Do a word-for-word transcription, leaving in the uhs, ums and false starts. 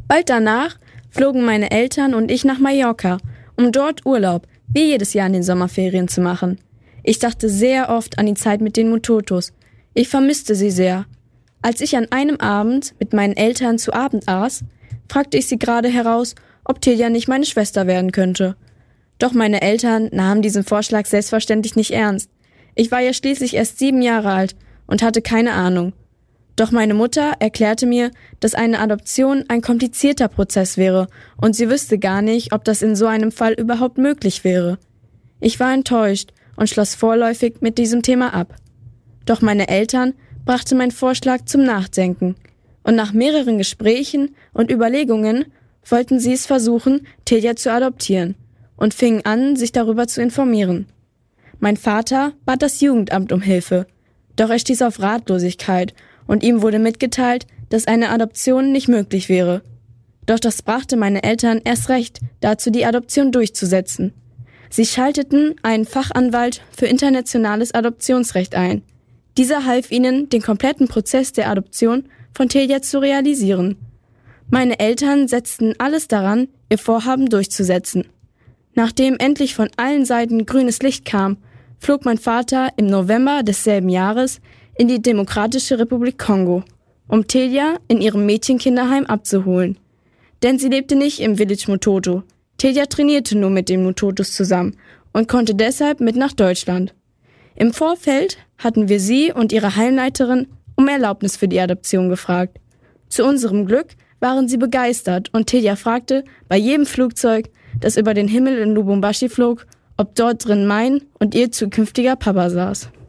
Bald danach flogen meine Eltern und ich nach Mallorca, um dort Urlaub, wie jedes Jahr in den Sommerferien zu machen. Ich dachte sehr oft an die Zeit mit den Mutotos. Ich vermisste sie sehr. Als ich an einem Abend mit meinen Eltern zu Abend aß, fragte ich sie gerade heraus, ob Tilja nicht meine Schwester werden könnte. Doch meine Eltern nahmen diesen Vorschlag selbstverständlich nicht ernst. Ich war ja schließlich erst sieben Jahre alt und hatte keine Ahnung. Doch meine Mutter erklärte mir, dass eine Adoption ein komplizierter Prozess wäre und sie wüsste gar nicht, ob das in so einem Fall überhaupt möglich wäre. Ich war enttäuscht und schloss vorläufig mit diesem Thema ab. Doch meine Eltern brachten meinen Vorschlag zum Nachdenken. Und nach mehreren Gesprächen und Überlegungen wollten sie es versuchen, Tilja zu adoptieren und fingen an, sich darüber zu informieren. Mein Vater bat das Jugendamt um Hilfe, doch er stieß auf Ratlosigkeit und ihm wurde mitgeteilt, dass eine Adoption nicht möglich wäre. Doch das brachte meine Eltern erst recht dazu, die Adoption durchzusetzen. Sie schalteten einen Fachanwalt für internationales Adoptionsrecht ein. Dieser half ihnen, den kompletten Prozess der Adoption von Tilja zu realisieren. Meine Eltern setzten alles daran, ihr Vorhaben durchzusetzen. Nachdem endlich von allen Seiten grünes Licht kam, flog mein Vater im November desselben Jahres in die Demokratische Republik Kongo, um Tilja in ihrem Mädchenkinderheim abzuholen. Denn sie lebte nicht im Village Mutoto. Tilja trainierte nur mit den Mutotos zusammen und konnte deshalb mit nach Deutschland. Im Vorfeld hatten wir sie und ihre Heimleiterin um Erlaubnis für die Adoption gefragt. Zu unserem Glück waren sie begeistert und Tilja fragte bei jedem Flugzeug, das über den Himmel in Lubumbashi flog, ob dort drin mein und ihr zukünftiger Papa saß.